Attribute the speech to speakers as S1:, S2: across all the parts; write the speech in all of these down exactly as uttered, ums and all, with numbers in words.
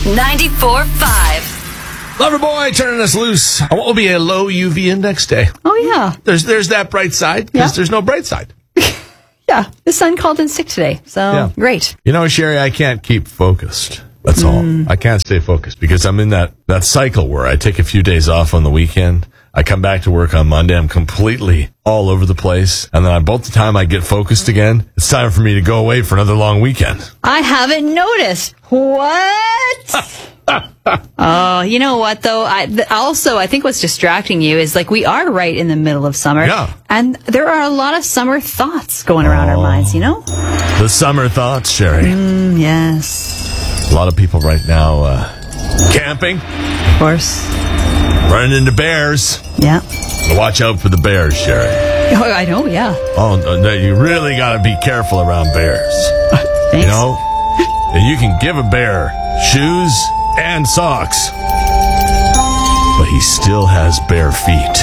S1: ninety-four point five.
S2: Loverboy turning us loose. What will be a low U V index day?
S3: Oh, yeah.
S2: There's there's that bright side, because
S3: Yeah.
S2: there's no bright side.
S3: Yeah. The sun called in sick today. So,
S2: Yeah.
S3: great.
S2: You know, Sherry, I can't keep focused. That's all. I can't stay focused because I'm in that, that cycle where I take a few days off on the weekend. I come back to work on Monday. I'm completely all over the place. And then about the time I get focused again, it's time for me to go away for another long weekend.
S3: I haven't noticed. What? Oh, you know what, though? I th- also, I think what's distracting you is, like, we are right in the middle of summer.
S2: Yeah.
S3: And there are a lot of summer thoughts going around our minds, you know?
S2: The summer thoughts, Sherry.
S3: Mm, yes.
S2: A lot of people right now uh, camping,
S3: Of course.
S2: running into bears.
S3: Yeah.
S2: Watch out for the bears, Sherry.
S3: Oh, I know, yeah.
S2: Oh, no, you really got to be careful around bears.
S3: Thanks.
S2: You know, you can give a bear shoes and socks, but he still has bare feet.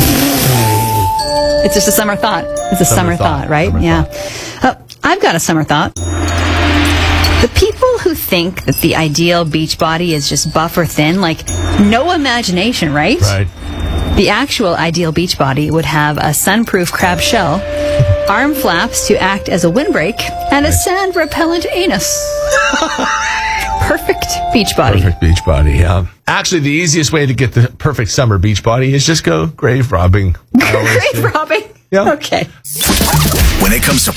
S3: It's just a summer thought. It's a summer,
S2: Summer
S3: thought,
S2: thought,
S3: right?
S2: summer
S3: Yeah. Uh, I've got a summer thought. The people who think that the ideal beach body is just buff or thin, like, no imagination, right?
S2: Right.
S3: The actual ideal beach body would have a sunproof crab shell, arm flaps to act as a windbreak, and a sand repellent anus. Perfect beach body.
S2: Perfect beach body, yeah. Actually, the easiest way to get the perfect summer beach body is just go grave robbing.
S3: Grave robbing?
S2: Yeah.
S3: Okay.
S4: When it comes to